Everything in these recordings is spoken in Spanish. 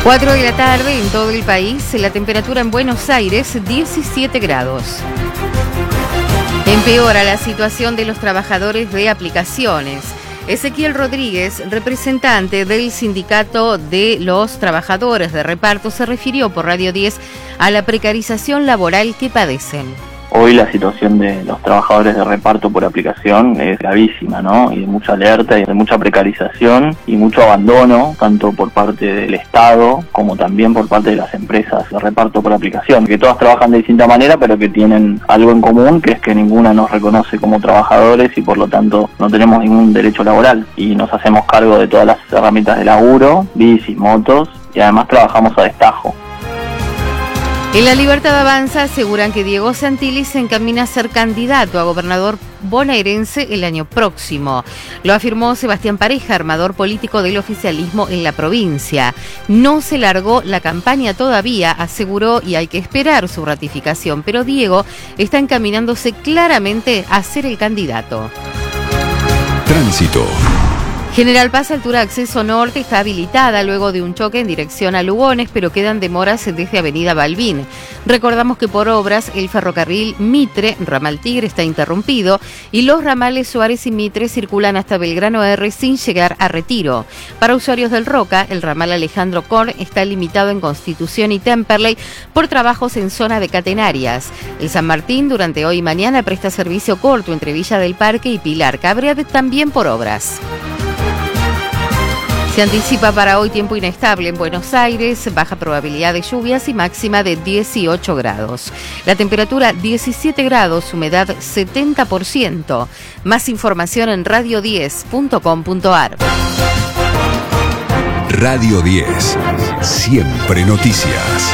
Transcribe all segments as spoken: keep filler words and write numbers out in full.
cuatro de la tarde en todo el país, la temperatura en Buenos Aires diecisiete grados. Empeora la situación de los trabajadores de aplicaciones. Ezequiel Rodríguez, representante del Sindicato de los Trabajadores de Reparto, se refirió por Radio diez a la precarización laboral que padecen. Hoy la situación de los trabajadores de reparto por aplicación es gravísima, ¿no? Y de mucha alerta y de mucha precarización y mucho abandono, tanto por parte del Estado como también por parte de las empresas de reparto por aplicación, que todas trabajan de distinta manera, pero que tienen algo en común, que es que ninguna nos reconoce como trabajadores y por lo tanto no tenemos ningún derecho laboral. Y nos hacemos cargo de todas las herramientas de laburo, bicis, motos, y además trabajamos a destajo. En La Libertad Avanza aseguran que Diego Santilli se encamina a ser candidato a gobernador bonaerense el año próximo. Lo afirmó Sebastián Pareja, armador político del oficialismo en la provincia. No se largó la campaña todavía, aseguró, y hay que esperar su ratificación, pero Diego está encaminándose claramente a ser el candidato. Tránsito. General Paz, altura acceso norte, está habilitada luego de un choque en dirección a Lugones, pero quedan demoras desde Avenida Balbín. Recordamos que por obras el ferrocarril Mitre, ramal Tigre, está interrumpido y los ramales Suárez y Mitre circulan hasta Belgrano R sin llegar a Retiro. Para usuarios del Roca, el ramal Alejandro Korn está limitado en Constitución y Temperley por trabajos en zona de catenarias. El San Martín durante hoy y mañana presta servicio corto entre Villa del Parque y Pilar Cabrera, también por obras. Se anticipa para hoy tiempo inestable en Buenos Aires, baja probabilidad de lluvias y máxima de dieciocho grados. La temperatura diecisiete grados, humedad setenta por ciento. Más información en radio diez punto com punto a r. Radio diez, siempre noticias.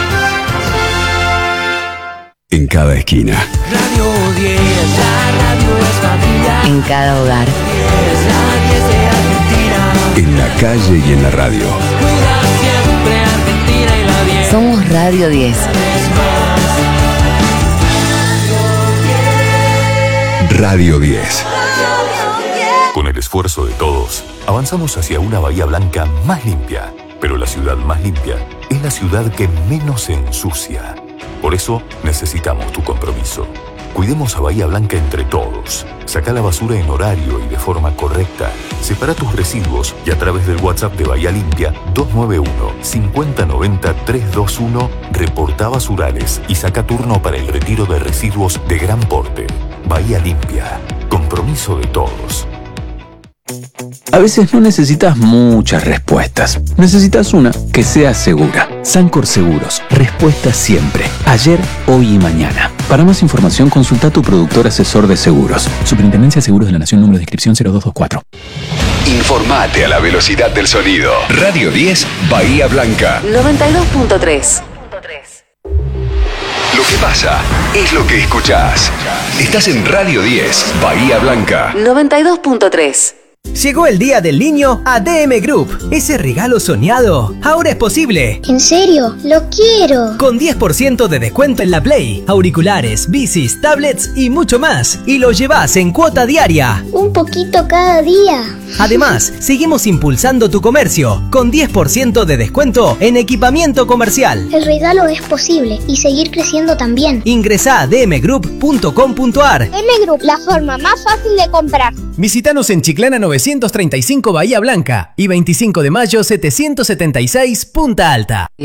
En cada esquina. Radio diez, la radio es familia. En cada hogar. La diez de Argentina. En la calle y en la radio. Cuida siempre Argentina y la diez. Somos Radio diez. Radio diez. Con el esfuerzo de todos, avanzamos hacia una Bahía Blanca más limpia. Pero la ciudad más limpia es la ciudad que menos se ensucia. Por eso necesitamos tu compromiso. Cuidemos a Bahía Blanca entre todos. Saca la basura en horario y de forma correcta. Separa tus residuos y a través del WhatsApp de Bahía Limpia dos nueve uno, cinco cero nueve cero, tres dos uno reporta basurales y saca turno para el retiro de residuos de gran porte. Bahía Limpia. Compromiso de todos. A veces no necesitas muchas respuestas. Necesitas una que sea segura. Sancor Seguros. Respuesta siempre. Ayer, hoy y mañana. Para más información, consulta a tu productor asesor de seguros. Superintendencia de Seguros de la Nación, número de inscripción cero dos dos cuatro. Informate a la velocidad del sonido. Radio diez, Bahía Blanca. noventa y dos punto tres. Lo que pasa es lo que escuchás. Estás en Radio diez, Bahía Blanca. noventa y dos punto tres. Llegó el Día del Niño a D M Group. Ese regalo soñado ahora es posible. ¿En serio? ¡Lo quiero! Con diez por ciento de descuento en la Play, auriculares, bicis, tablets y mucho más. Y lo llevas en cuota diaria. Un poquito cada día. Además, seguimos impulsando tu comercio con diez por ciento de descuento en equipamiento comercial. El regalo es posible y seguir creciendo también. Ingresá a d m group punto com punto a r. D M Group, la forma más fácil de comprar. Visítanos en Chiclana novecientos treinta y cinco Bahía Blanca y veinticinco de mayo setecientos setenta y seis Punta Alta.